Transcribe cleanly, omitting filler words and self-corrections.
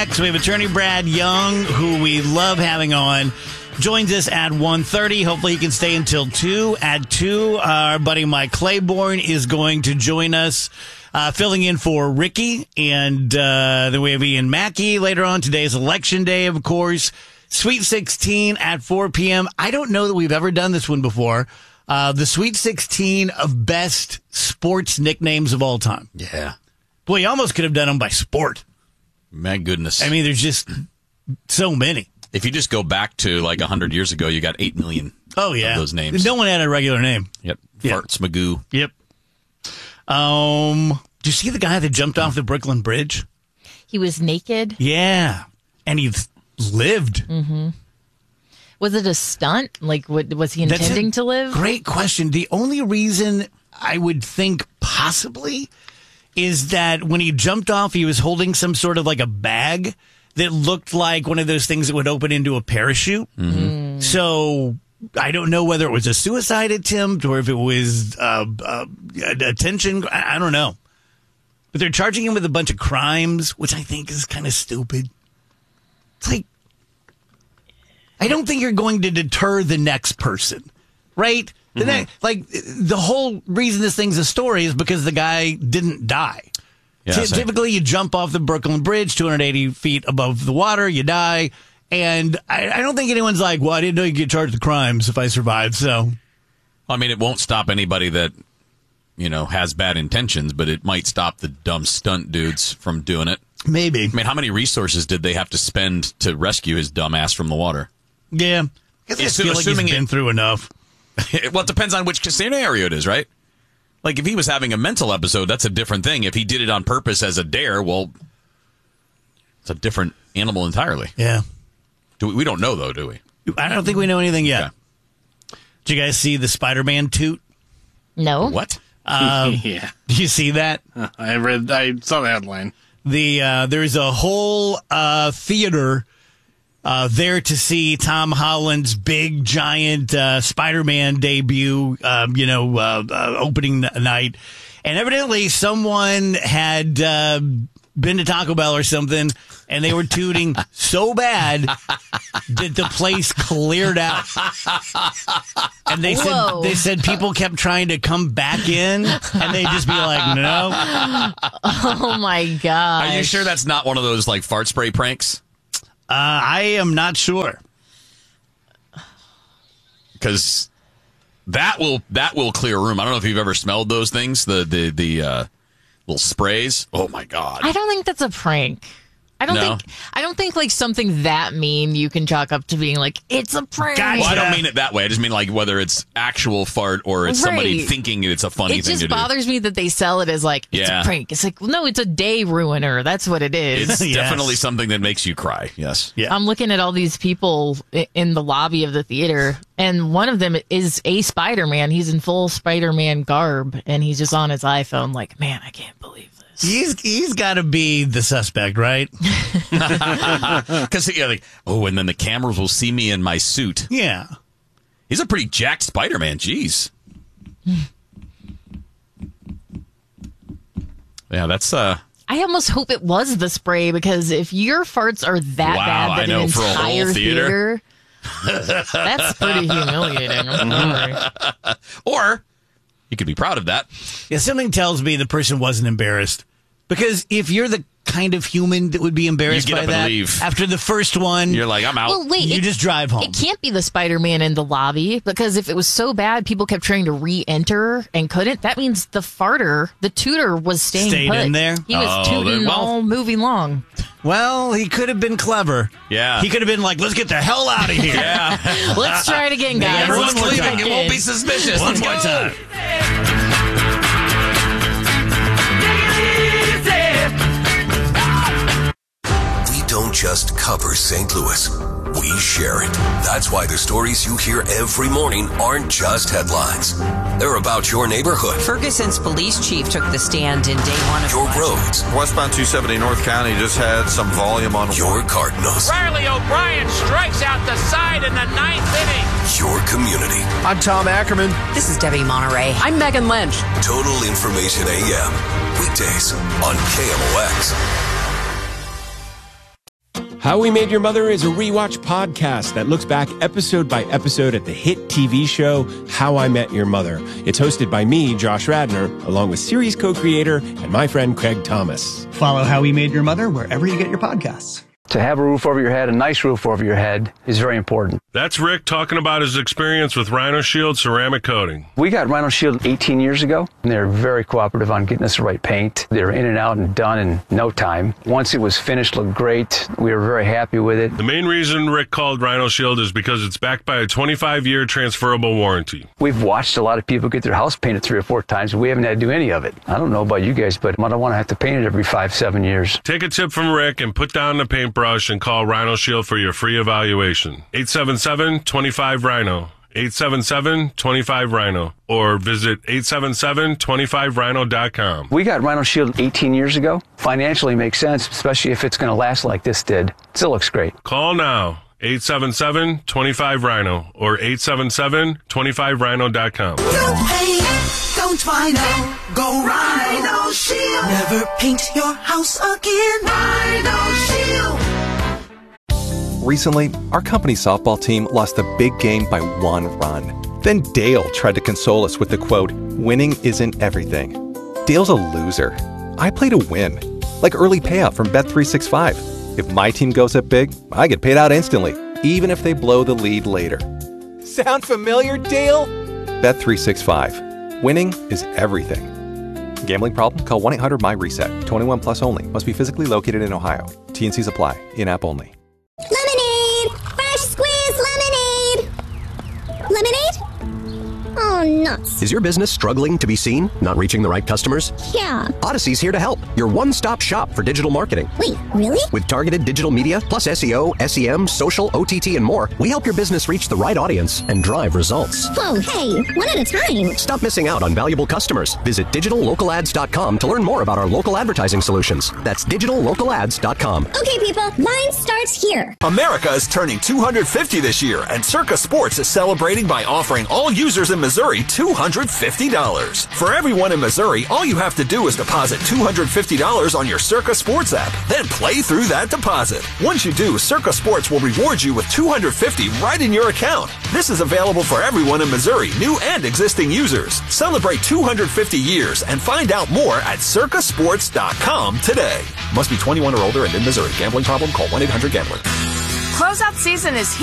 next. We have attorney Brad Young, who we love having on. Joins us at 1:30. Hopefully he can stay until 2. At 2, our buddy Mike Claiborne is going to join us, filling in for Ricky. And then we have Ian Mackey later on. Today is Election Day, of course. Sweet 16 at 4 p.m. I don't know that we've ever done this one before. The Sweet 16 of best sports nicknames of all time. Yeah. Boy, you almost could have done them by sport. My goodness. I mean, there's just so many. If you just go back to like 100 years ago, you got 8 million of those names. No one had a regular name. Yep. Farts Magoo. Yep. Do you see the guy that jumped off the Brooklyn Bridge? He was naked? Yeah. And he lived. Mm-hmm. Was it a stunt? Like, was he intending to live? Great question. The only reason I would think possibly is that when he jumped off, he was holding some sort of like a bag that looked like one of those things that would open into a parachute. Mm-hmm. So I don't know whether it was a suicide attempt or if it was attention. I don't know. But they're charging him with a bunch of crimes, which I think is kind of stupid. It's like, I don't think you're going to deter the next person, right? The whole reason this thing's a story is because the guy didn't die. Yeah, Typically, you jump off the Brooklyn Bridge, 280 feet above the water, you die. And I don't think anyone's like, well, I didn't know you could get charged with crimes if I survived, so. I mean, it won't stop anybody that, has bad intentions, but it might stop the dumb stunt dudes from doing it. Maybe. I mean, how many resources did they have to spend to rescue his dumb ass from the water? Yeah. I feel like he's been through enough. Well, it depends on which scenario it is, right? Like, if he was having a mental episode, that's a different thing. If he did it on purpose as a dare, well, it's a different animal entirely. Yeah. We don't know, though, do we? I don't think we know anything yet. Okay. Did you guys see the Spider-Man toot? No. What? Yeah. Did you see that? I saw the headline. There's a whole theater there to see Tom Holland's big, giant Spider-Man debut, opening night. And evidently someone had been to Taco Bell or something, and they were tooting so bad that the place cleared out. And they said people kept trying to come back in, and they'd just be like, no. Oh, my God. Are you sure that's not one of those, like, fart spray pranks? I am not sure. Because that will clear a room. I don't know if you've ever smelled those things, the little sprays. Oh my God! I don't think that's a prank. I don't think like something that mean you can chalk up to being like it's a prank. Gotcha. Well, I don't mean it that way. I just mean like whether it's actual fart or it's somebody thinking it's a funny thing to do. It just bothers me that they sell it as like it's a prank. It's like, well, no, it's a day ruiner. That's what it is. It's definitely something that makes you cry. Yes. Yeah. I'm looking at all these people in the lobby of the theater, and one of them is a Spider-Man. He's in full Spider-Man garb, and he's just on his iPhone like, man, I can't believe this. He's got to be the suspect, right? Because and then the cameras will see me in my suit. Yeah. He's a pretty jacked Spider-Man. Jeez. Yeah, that's I almost hope it was the spray, because if your farts are that bad that an entire theater, that's pretty humiliating. I'm sorry. Or you could be proud of that. Yeah, something tells me the person wasn't embarrassed. Because if you're the kind of human that would be embarrassed you get by up that, and leave. after the first one, you're like, I'm out. Well, wait, you just drive home. It can't be the Spider-Man in the lobby, because if it was so bad, people kept trying to re-enter and couldn't. That means the tutor was stayed put. in there. He was tooting all movie long. Well, he could have been clever. Yeah. He could have been like, let's get the hell out of here. Yeah. Let's try it again, guys. Everyone's leaving. It won't be suspicious. One Let's more go. time. Don't just cover St. Louis. We share it. That's why the stories you hear every morning aren't just headlines. They're about your neighborhood. Ferguson's police chief took the stand in day one of your roads. Westbound 270 North County just had some volume on your Cardinals. Riley O'Brien strikes out the side in the 9th inning. Your community. I'm Tom Ackerman. This is Debbie Monterey. I'm Megan Lynch. Total Information AM. Weekdays on KMOX. How We Made Your Mother is a rewatch podcast that looks back episode by episode at the hit TV show How I Met Your Mother. It's hosted by me, Josh Radnor, along with series co-creator and my friend Craig Thomas. Follow How We Made Your Mother wherever you get your podcasts. To have a roof over your head, a nice roof over your head, is very important. That's Rick talking about his experience with Rhino Shield ceramic coating. We got Rhino Shield 18 years ago, and they were very cooperative on getting us the right paint. They were in and out and done in no time. Once it was finished, looked great. We were very happy with it. The main reason Rick called Rhino Shield is because it's backed by a 25-year transferable warranty. We've watched a lot of people get their house painted 3 or 4 times, and we haven't had to do any of it. I don't know about you guys, but I don't want to have to paint it every 5-7 years. Take a tip from Rick and put down the paintbrush and call Rhino Shield for your free evaluation. 877-25-RHINO. 877-25-RHINO. Or visit 877-25rhino.com. We got Rhino Shield 18 years ago. Financially makes sense, especially if it's going to last like this did. Still looks great. Call now. 877-25-RHINO or 877-25rhino.com. No pain, don't Rhino. Go Rhino Shield. Never paint your house again. Rhino Shield. Recently, our company softball team lost a big game by 1 run. Then Dale tried to console us with the quote, "Winning isn't everything." Dale's a loser. I play to win. Like early payout from Bet365. If my team goes up big, I get paid out instantly, even if they blow the lead later. Sound familiar, Dale? Bet365. Winning is everything. Gambling problem? Call 1-800-MY-RESET. 21 plus only. Must be physically located in Ohio. T&Cs apply. In-app only. Lemonade! Fresh squeezed lemonade! Lemonade? Oh, nuts. Is your business struggling to be seen? Not reaching the right customers? Yeah. Odyssey's here to help. Your one-stop shop for digital marketing. Wait, really? With targeted digital media, plus SEO, SEM, social, OTT, and more, we help your business reach the right audience and drive results. Whoa, hey, one at a time. Stop missing out on valuable customers. Visit digitallocalads.com to learn more about our local advertising solutions. That's digitallocalads.com. Okay, people, mine starts here. America is turning 250 this year, and Circa Sports is celebrating by offering all users in Missouri $250. For everyone in Missouri, all you have to do is deposit $250 on your Circa Sports app, then play through that deposit. Once you do, Circa Sports will reward you with $250 right in your account. This is available for everyone in Missouri, new and existing users. Celebrate 250 years and find out more at circasports.com today. Must be 21 or older and in Missouri. Gambling problem? Call 1-800-GAMBLER. Closeout season is here.